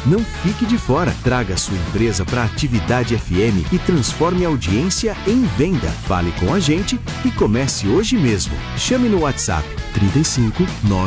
Não fique de fora. Traga sua empresa para a Atividade FM e transforme a audiência em venda. Fale com a gente e comece hoje mesmo. Chame no WhatsApp 35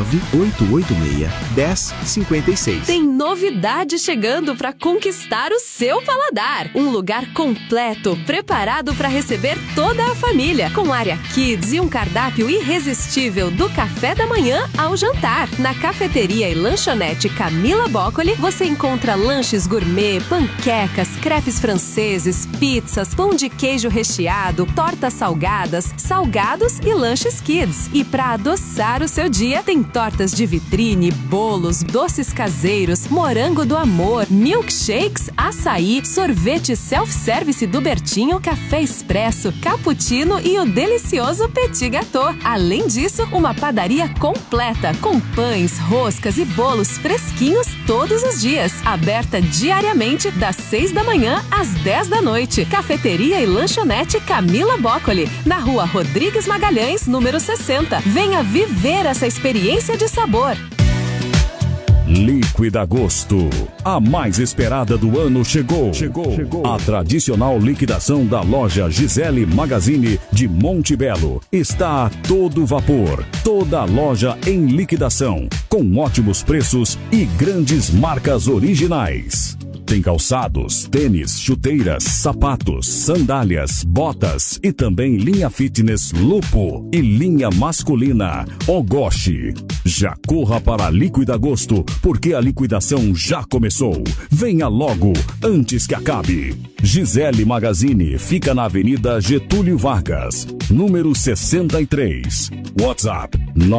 9886 1056. Tem novidade chegando para conquistar o seu paladar. Um lugar completo, preparado para receber toda a família, com área kids e um cardápio irresistível do café da manhã ao jantar. Na cafeteria e lanchonete Camila Boccoli, você encontra lanches gourmet, panquecas, crepes franceses, pizzas, pão de queijo recheado, tortas salgadas, salgados e lanches kids. E para adoçar o seu dia, tem tortas de vitrine, bolos, doces caseiros, morango do amor, milkshakes, açaí, sorvete self-service do Bertinho, café expresso, cappuccino e o delicioso petit gâteau. Além disso, uma padaria completa, com pães, roscas e bolos fresquinhos todos os dias. Aberta diariamente das 6 da manhã às 10 da noite. Cafeteria e lanchonete Camila Boccoli, na rua Rodrigues Magalhães, número 60. Venha viver essa experiência de sabor. Líquida Agosto, a mais esperada do ano chegou. A tradicional liquidação da loja Gisele Magazine de Monte Belo está a todo vapor. Toda a loja em liquidação, com ótimos preços e grandes marcas originais. Tem calçados, tênis, chuteiras, sapatos, sandálias, botas e também linha fitness Lupo e linha masculina Ogoshi. Já corra para a Líquida Agosto, porque a liquidação já começou. Venha logo, antes que acabe. Gisele Magazine fica na Avenida Getúlio Vargas, número 63. WhatsApp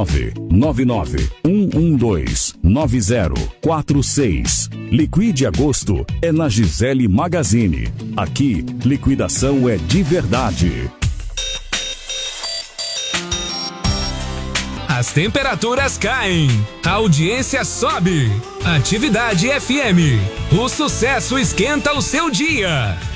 999-112-9046. Liquide Agosto é na Gisele Magazine. Aqui, liquidação é de verdade. As temperaturas caem, a audiência sobe. Atividade FM. O sucesso esquenta o seu dia.